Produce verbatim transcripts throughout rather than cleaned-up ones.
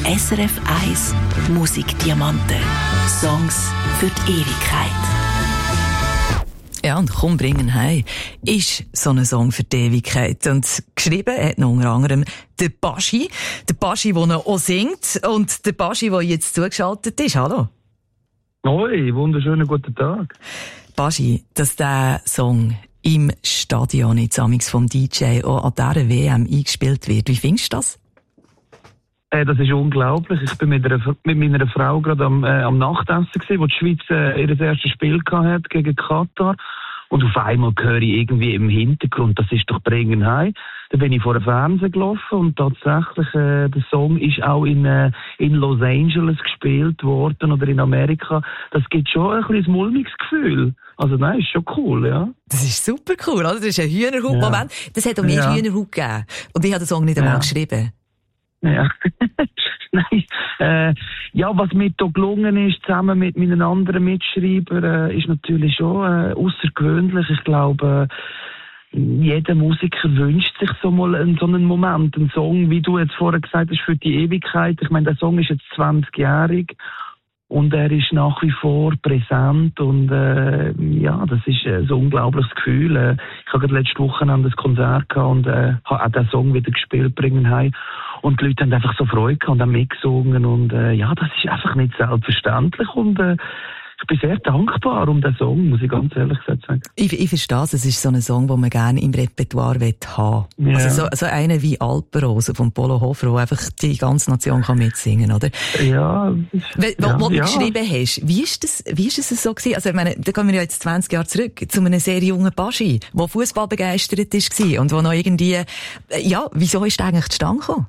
S R F eins Musikdiamanten. Songs für die Ewigkeit. Ja, und «Komm, bringen heim» ist so ein Song für die Ewigkeit. Und geschrieben hat noch unter anderem der Baschi. Der Baschi, der noch auch singt. Und der Baschi, der jetzt zugeschaltet ist. Hallo. Hoi, wunderschönen guten Tag. Baschi, dass der Song im Stadion jetzt amigs vom D J auch an dieser W M eingespielt wird. Wie findest du das? Äh, das ist unglaublich. Ich bin mit, einer, mit meiner Frau gerade am, äh, am Nachtessen gewesen, wo die Schweiz äh, ihr erstes Spiel hatte gegen Katar. Und auf einmal höre ich irgendwie im Hintergrund, das ist doch «Bringen heim». Da bin ich vor dem Fernseher gelaufen und tatsächlich, äh, der Song ist auch in, äh, in Los Angeles gespielt worden oder in Amerika. Das gibt schon ein bisschen ein mulmiges Gefühl. Also nein, ist schon cool, ja. Das ist super cool, oder? Das ist ein Hühnerhaut-Moment. Ja. Das hat auch mir ja. Hühnerhaut gegeben. Und ich habe den Song nicht einmal ja. geschrieben. Ja. Nein, äh, ja, was mir da gelungen ist, zusammen mit meinen anderen Mitschreibern, äh, ist natürlich schon äh, außergewöhnlich. Ich glaube, äh, jeder Musiker wünscht sich so mal einen, so einen Moment, einen Song, wie du jetzt vorher gesagt hast, für die Ewigkeit. Ich meine, der Song ist jetzt zwanzigjährig und er ist nach wie vor präsent und äh, ja, das ist äh, so ein unglaubliches Gefühl. Äh, ich habe gerade letzte Woche ein Konzert gehabt und äh, habe auch den Song wieder gespielt, «Bringen heim». Und die Leute haben einfach so Freude gehabt und haben mitgesungen. Und äh, ja, das ist einfach nicht selbstverständlich. Und äh, ich bin sehr dankbar um den Song, muss ich ganz ehrlich sagen. Ich, ich verstehe es. Es ist so ein Song, den man gerne im Repertoire haben will. Ja. Also so, so einer wie «Alpenrose» von Polo Hofer, wo einfach die ganze Nation kann mitsingen, oder? Ja. Wo, ja, wo du ja. geschrieben hast, wie ist das, wie ist das so gewesen? Also ich meine, da kommen wir ja jetzt zwanzig Jahre zurück zu einem sehr jungen Baschi, der Fußball begeistert war und wo noch irgendwie, ja, wieso ist der eigentlich zustande gekommen?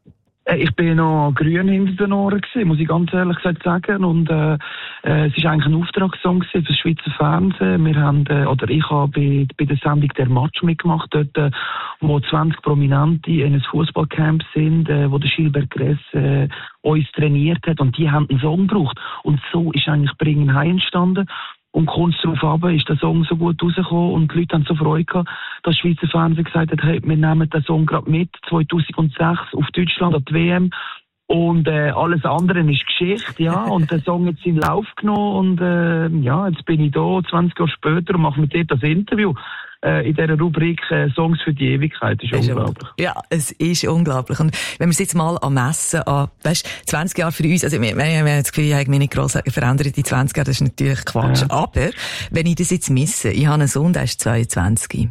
Ich bin noch grün hinter den Ohren gewesen, muss ich ganz ehrlich gesagt sagen. Und äh, äh, es ist eigentlich ein Auftragssong für das Schweizer Fernsehen. Wir haben, äh, oder ich habe bei, bei der Sendung «Der Match» mitgemacht, dort, äh, wo zwanzig Prominente in einem Fußballcamp sind, äh, wo der Gilbert Gress äh, uns trainiert hat. Und die haben einen Song gebraucht. Und so ist eigentlich «Bringen heim» entstanden. Und kurz darauf ab ist der Song so gut rausgekommen und die Leute haben so Freude gehabt, dass das Schweizer Fernsehen gesagt hat, hey, wir nehmen den Song gerade mit, zweitausendsechs auf Deutschland an die W M. Und äh, alles andere ist Geschichte, ja. Und der Song hat seinen Lauf genommen und äh, ja, jetzt bin ich da, zwanzig Jahre später, und mache mit dir das Interview äh, in dieser Rubrik äh, «Songs für die Ewigkeit». Das ist, ist unglaublich. Ja, es ist unglaublich. Und wenn wir es jetzt mal am Messen an, weißt, zwanzig Jahre für uns, also wir, wir haben das Gefühl, ich habe mich nicht gross verändert in zwanzig Jahren, das ist natürlich Quatsch. Ja. Aber wenn ich das jetzt misse, ich habe einen Sohn, der ist zweiundzwanzig.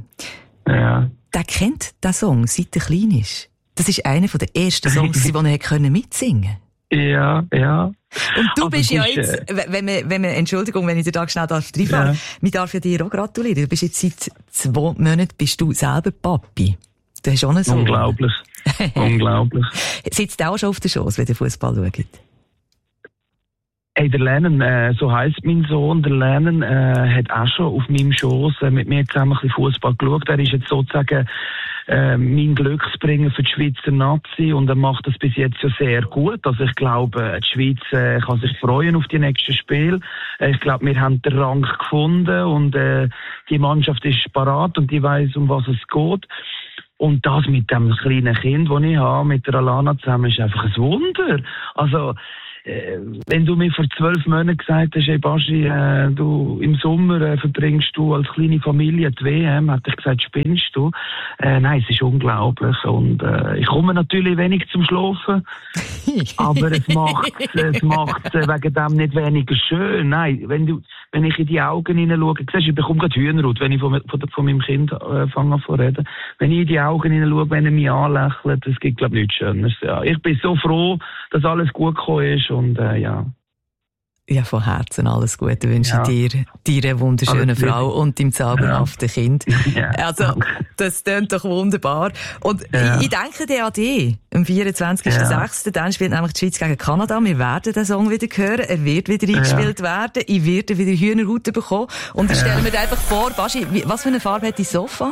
Ja. Der kennt den Song, seit er klein ist. Das ist einer der ersten Songs, die er mitsingen konnte. Ja, ja. Und du aber bist ja jetzt, äh, wenn man, wenn man, Entschuldigung, wenn ich dir da schnell darf reinfahren, ja. Man darf ja dir auch gratulieren. Du bist jetzt seit zwei Monaten, bist du selber Papi. Du hast auch einen Sohn. Unglaublich. Unglaublich. Sitzt du auch schon auf der Schoss, wenn der Fußball schaut? Hey, der Lennon, äh, so heisst mein Sohn, der Lennon, äh, hat auch schon auf meinem Schoss äh, mit mir zusammen ein bisschen Fußball geschaut. Er ist jetzt sozusagen äh, mein Glücksbringer für die Schweizer Nazi und er macht das bis jetzt ja sehr gut. Also ich glaube, die Schweiz äh, kann sich freuen auf die nächsten Spiele. Äh, ich glaube, wir haben den Rang gefunden und äh, die Mannschaft ist parat und die weiss, um was es geht. Und das mit dem kleinen Kind, das ich habe, mit der Alana zusammen, ist einfach ein Wunder. Also, äh, wenn du mir vor zwölf Monaten gesagt hast, hey Baschi, äh, du, im Sommer äh, verbringst du als kleine Familie die W M, hätte ich gesagt, spinnst du? Äh, nein, es ist unglaublich. Und äh, ich komme natürlich wenig zum Schlafen, aber es macht es macht äh, wegen dem nicht weniger schön. Nein, wenn du, wenn ich in die Augen hineinschaue, siehst du, ich bekomme gerade Hühnerhaut, wenn ich von, von, von meinem Kind äh, fange an zu reden. Wenn ich in die Augen hineinschaue, wenn er mich anlächelt, es gibt, glaube ich, nichts Schöneres. Ja. Ich bin so froh, dass alles gut gekommen ist und äh, ja. Ja, von Herzen alles Gute wünsche ja. ich dir, deiner wunderschönen alles Frau und deinem zauberhaften ja. Kind. Ja. Also, das klingt doch wunderbar. Und ja. ich, ich denke dir an dich, am vierundzwanzigsten sechsten Ja. Dann spielt nämlich die Schweiz gegen Kanada. Wir werden den Song wieder hören. Er wird wieder eingespielt ja. werden. Ich werde wieder Hühnerhaut bekommen. Und ich stelle ja. mir dir einfach vor, Baschi, was für eine Farbe hat dein Sofa?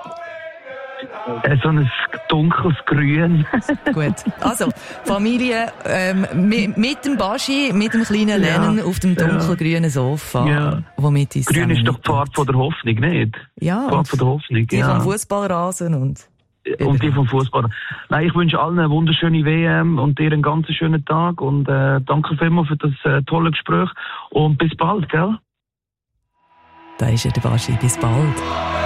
So ein dunkles Grün. Gut. Also, Familie ähm, mit, mit dem Baschi, mit dem kleinen Lennon ja. auf dem dunkelgrünen Sofa. Ja. Womit Grün ist doch die Farbe von der Hoffnung, nicht? Ja. Die Farbe von der Hoffnung, die ja. vom Fußballrasen und... und die vom Fußball. Nein, ich wünsche allen eine wunderschöne W M und dir einen ganz schönen Tag und äh, danke vielmals für das äh, tolle Gespräch und bis bald, gell? Da ist er, der Baschi. Bis bald.